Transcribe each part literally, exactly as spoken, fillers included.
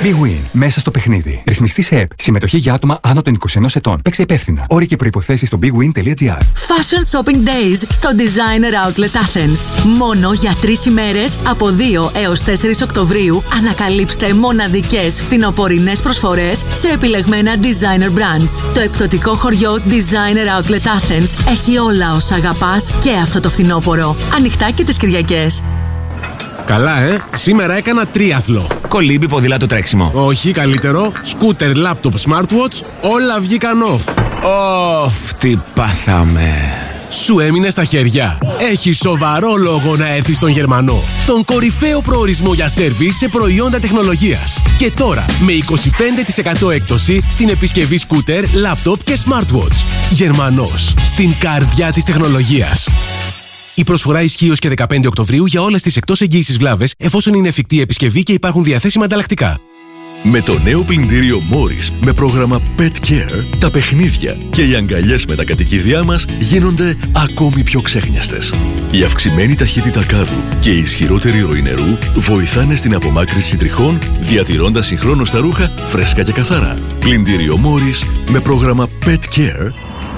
Big Win. Μέσα στο παιχνίδι. Ρυθμιστή σε ΕΠ. Συμμετοχή για άτομα άνω των είκοσι ενός ετών. Παίξε υπεύθυνα. Όροι και προϋποθέσεις στο big win τελεία gr. Fashion Shopping Days στο Designer Outlet Athens. Μόνο για τρεις ημέρες από δύο έως τέσσερις Οκτωβρίου ανακαλύψτε μοναδικές φθινοπορεινές προσφορές σε επιλεγμένα designer brands. Το εκπτωτικό χωριό Designer Outlet Athens έχει όλα όσα αγαπάς και αυτό το φθινόπωρο. Ανοιχτά και τις Κυριακές. Καλά, ε! Σήμερα έκανα τρίαθλο. Κολύμπι, ποδήλατο, τρέξιμο. Όχι, καλύτερο. Σκούτερ, λάπτοπ, smartwatch, όλα βγήκαν off. Ωφ, τι πάθαμε. Σου έμεινε στα χέρια. Έχει σοβαρό λόγο να έρθεις στον Γερμανό. Τον κορυφαίο προορισμό για σέρβις σε προϊόντα τεχνολογίας. Και τώρα με είκοσι πέντε τοις εκατό έκπτωση στην επισκευή σκούτερ, λάπτοπ και smartwatch. Γερμανός. Στην καρδιά της τεχνολογίας. Η προσφορά ισχύει ως και δεκαπέντε Οκτωβρίου για όλες τις εκτός εγγύησης βλάβες, εφόσον είναι εφικτή επισκευή και υπάρχουν διαθέσιμα ανταλλακτικά. Με το νέο πλυντήριο Morris με πρόγραμμα Pet Care, τα παιχνίδια και οι αγκαλιές με τα κατοικίδια μας γίνονται ακόμη πιο ξέχνιαστες. Η αυξημένη ταχύτητα κάδου και η ισχυρότερη ροή νερού βοηθάνε στην απομάκρυνση τριχών, διατηρώντας συγχρόνως τα ρούχα φρέσκα και καθαρά. Πλυντήριο Morris με πρόγραμμα Pet Care.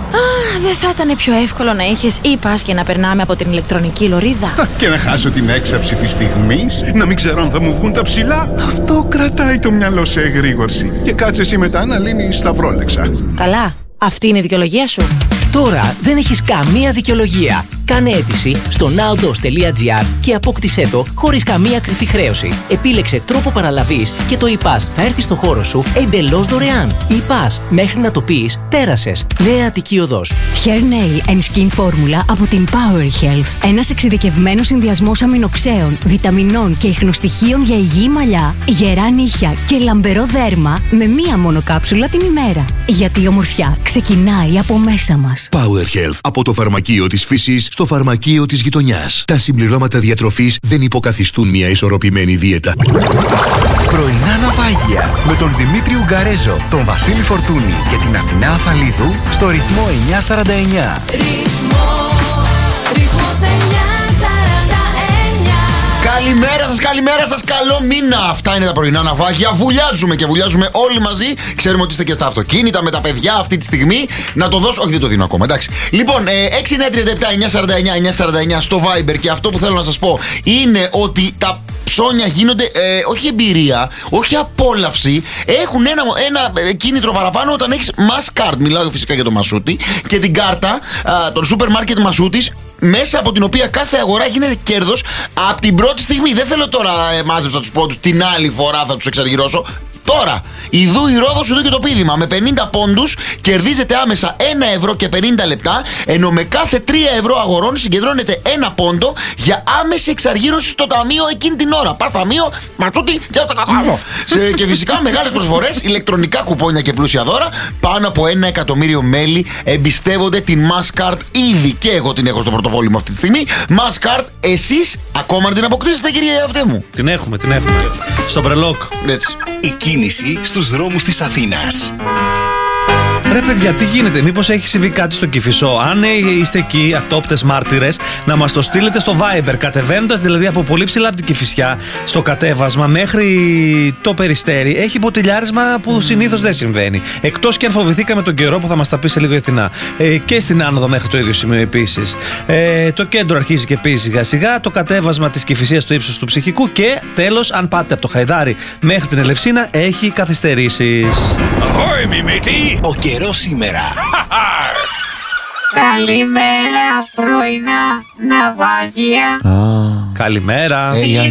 Α, δεν θα ήταν πιο εύκολο να είχες ή πας και να περνάμε από την ηλεκτρονική λωρίδα? Και να χάσω την έξαψη της στιγμής, να μην ξέρω αν θα μου βγουν τα ψηλά. Αυτό κρατάει το μυαλό σε εγρήγορση. Και κάτσε εσύ μετά να λύνεις τα βρόλεξα. Καλά, αυτή είναι η δικαιολογία σου. Τώρα δεν έχεις καμία δικαιολογία. Κάνε αίτηση στο nowdos τελεία gr και απόκτησέ το χωρίς καμία κρυφή χρέωση. Επίλεξε τρόπο παραλαβής και το e-pass θα έρθει στο χώρο σου εντελώς δωρεάν. e-pass, μέχρι να το πεις, πέρασες. Νέα Αττική Οδός. Hair Nail and Skin Formula από την Power Health. Ένας εξειδικευμένος συνδυασμός αμινοξέων, βιταμινών και ιχνοστοιχείων για υγιή μαλλιά, γερά νύχια και λαμπερό δέρμα με μία μόνο κάψουλα την ημέρα. Γιατί η ομορφιά ξεκινάει από μέσα μας. Power Health. Από το φαρμακείο της φύσης στο φαρμακείο της γειτονιάς. Τα συμπληρώματα διατροφής δεν υποκαθιστούν μια ισορροπημένη δίαιτα. Πρωινά ναυάγια με τον Δημήτρη Ουγγαρέζο, τον Βασίλη Φορτούνη και την Αθηνά Αφαλίδου στο ρυθμό εννιακόσια σαράντα εννιά. Καλημέρα σας, καλημέρα σας, καλό μήνα. Αυτά είναι τα πρωινά ναυάγια. Βουλιάζουμε και βουλιάζουμε όλοι μαζί. Ξέρουμε ότι είστε και στα αυτοκίνητα με τα παιδιά αυτή τη στιγμή. Να το δώσω, όχι δεν το δίνω ακόμα, εντάξει. Λοιπόν, έξι εννιά τριάντα επτά εννιακόσια σαράντα εννιά εννιακόσια σαράντα εννιά στο Viber. Και αυτό που θέλω να σας πω είναι ότι τα ψώνια γίνονται, ε, όχι εμπειρία, όχι απόλαυση. Έχουν ένα, ένα κίνητρο παραπάνω όταν έχεις Mass Card. Μιλάω φυσικά για το Μασούτη. Και την κάρτα α, των σούπερ μάρκετ Μασούτης, μέσα από την οποία κάθε αγορά γίνεται κέρδος από την πρώτη στιγμή. Δεν θέλω τώρα ε, μάζεψα τους πόντους, την άλλη φορά θα τους εξαργυρώσω. Τώρα, ιδού η Ρόδος, ιδού και το πείδημα. Με πενήντα πόντους κερδίζετε άμεσα ένα ευρώ και πενήντα λεπτά, ενώ με κάθε τρία ευρώ αγορών συγκεντρώνετε ένα πόντο για άμεση εξαργύρωση στο ταμείο εκείνη την ώρα. Πας ταμείο, ματσούτι και το κατάλαβω. Και φυσικά μεγάλες προσφορές, ηλεκτρονικά κουπόνια και πλούσια δώρα. Πάνω από ένα εκατομμύριο μέλη εμπιστεύονται την Masscard ήδη. Και εγώ την έχω στο πορτοφόλι μου αυτή τη στιγμή. Masscard, εσείς ακόμα την αποκτήσετε, κυρία αυτή μου? Την έχουμε, την έχουμε. Στο μπρελόκ. Έτσι. Η κίνηση στους δρόμους της Αθήνας. Ρε παιδιά, τι γίνεται, μήπως έχει συμβεί κάτι στο Κηφισό? Αν είστε εκεί, αυτόπτες μάρτυρες, να μας το στείλετε στο Viber. Κατεβαίνοντας δηλαδή από πολύ ψηλά από την Κηφισιά, στο κατέβασμα μέχρι το Περιστέρι, έχει ποτηλιάρισμα που συνήθως δεν συμβαίνει. Εκτός και αν φοβηθήκαμε τον καιρό που θα μας τα πει σε λίγο η Αθηνά. Ε, και στην άνοδο μέχρι το ίδιο σημείο επίσης. Ε, το κέντρο αρχίζει και πει σιγά σιγά, το κατέβασμα της Κηφισίας στο ύψος του Ψυχικού και τέλος, αν πάτε από το Χαϊδάρι μέχρι την Ελευσίνα, έχει καθυστερήσεις. Ahoy, μιμητή! Ο καιρός σήμερα. Καλημέρα, πρωινά ναυάγια. Καλημέρα.